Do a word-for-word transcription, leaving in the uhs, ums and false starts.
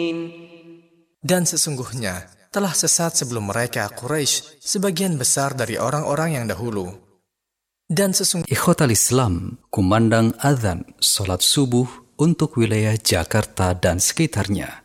Dan sesungguhnya telah sesat sebelum mereka Quraisy sebagian besar dari orang-orang yang dahulu. Dan sesungguhnya Ikhwatal Islam, kumandang azan salat subuh untuk wilayah Jakarta dan sekitarnya.